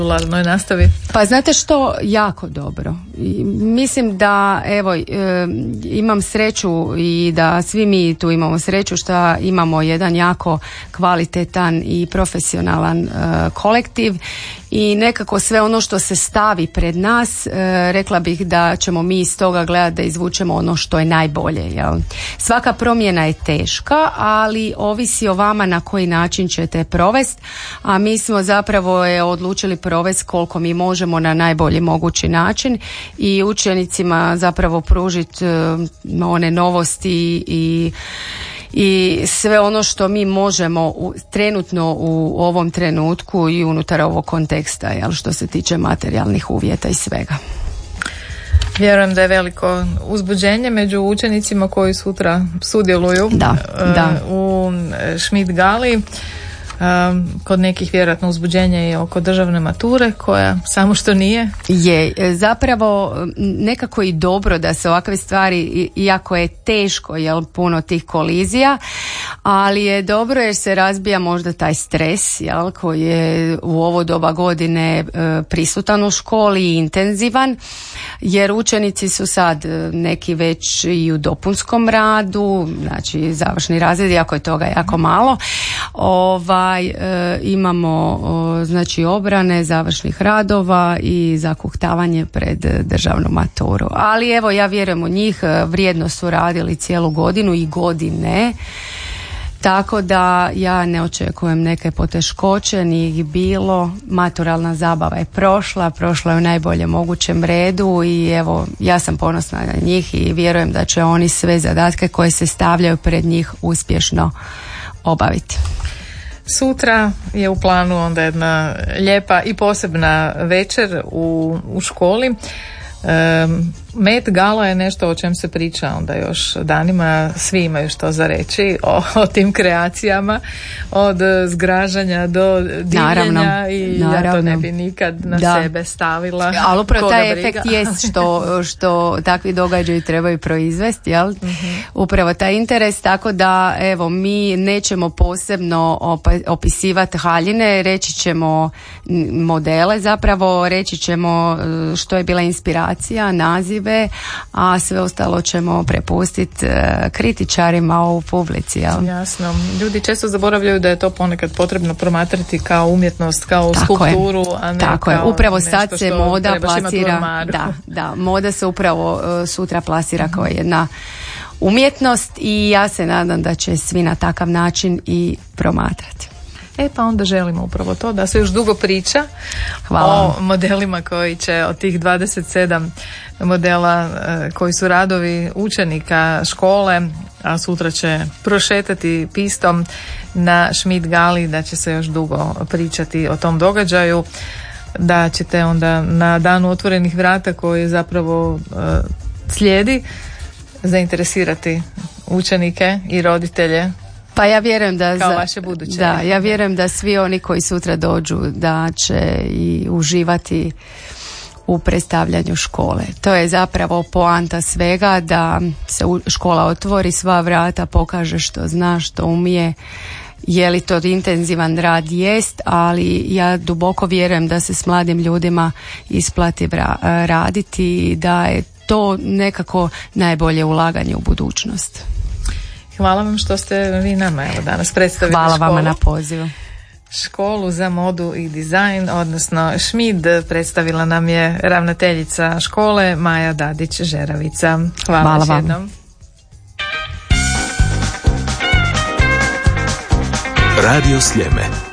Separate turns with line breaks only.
nastavi?
Pa znate što, jako dobro. Mislim da evo imam sreću i da svi mi tu imamo sreću što imamo jedan jako kvalitetan i profesionalan kolektiv i nekako sve ono što se stavi pred nas, rekla bih da ćemo mi iz toga gledati da izvučemo ono što je najbolje. Jel? Svaka promjena je teška, ali ovisi o vama na koji način ćete provesti, a mi smo zapravo odlučili provesti koliko mi možemo na najbolji mogući način i učenicima zapravo pružiti one novosti i sve ono što mi možemo trenutno u ovom trenutku i unutar ovog konteksta, jel, što se tiče materijalnih uvjeta i svega.
Vjerujem da je veliko uzbuđenje među učenicima koji sutra sudjeluju u Schmidt gali. Kod nekih vjerojatno uzbuđenja je oko državne mature koja samo što nije.
Je, zapravo nekako i dobro da se ovakve stvari, iako je teško, jel, puno tih kolizija, ali je dobro jer se razbija možda taj stres, jel, koji je u ovo doba godine prisutan u školi i intenzivan, jer učenici su sad neki već i u dopunskom radu, znači završni razred, iako je toga jako malo. Imamo znači obrane završnih radova i zakuhtavanje pred državnu maturu. Ali evo, ja vjerujem u njih, vrijedno su radili cijelu godinu i godine, tako da ja ne očekujem neke poteškoće, nije ih bilo. Maturalna zabava je prošla je u najboljem mogućem redu i evo, ja sam ponosna na njih i vjerujem da će oni sve zadatke koje se stavljaju pred njih uspješno obaviti.
Sutra je u planu onda jedna lijepa i posebna večer u školi. Met gala je nešto o čem se priča onda još danima, svi imaju što za reći o tim kreacijama, od zgražanja do divljenja i ja to ne bi nikad na sebe stavila.
Ali upravo taj efekt jest što takvi događaji trebaju proizvesti, jel? Mm-hmm. Upravo taj interes, tako da evo, mi nećemo posebno opisivati haljine, reći ćemo modele, zapravo reći ćemo što je bila inspiracija, nazive, a sve ostalo ćemo prepustiti kritičarima u publici. Jel?
Jasno. Ljudi često zaboravljaju da je to ponekad potrebno promatrati kao umjetnost, kao skulpturu, a ne
tako
kao
je. Upravo
nešto
sad se moda plasira.
Da,
moda se upravo sutra plasira kao jedna umjetnost i ja se nadam da će svi na takav način i promatrati.
Pa onda želimo upravo to, da se još dugo priča o modelima koji će od tih 27 modela koji su radovi učenika škole, a sutra će prošetati pistom na Schmidt gali, da će se još dugo pričati o tom događaju, da ćete onda na danu otvorenih vrata koji zapravo slijedi zainteresirati učenike i roditelje.
Pa ja vjerujem
ja
vjerujem da svi oni koji sutra dođu da će i uživati u predstavljanju škole. To je zapravo poanta svega, da se škola otvori, sva vrata, pokaže što zna, što umije. Je li to intenzivan rad? Jest, ali ja duboko vjerujem da se s mladim ljudima isplati raditi i da je to nekako najbolje ulaganje u budućnost.
Hvala vam što ste vi nama danas predstavili
Hvala
školu.
Vama na pozivu.
Školu za modu i dizajn, odnosno Schmidt, predstavila nam je ravnateljica škole Maja Dadić-Žeravica. Hvala još jednom.
Radio Sljeme.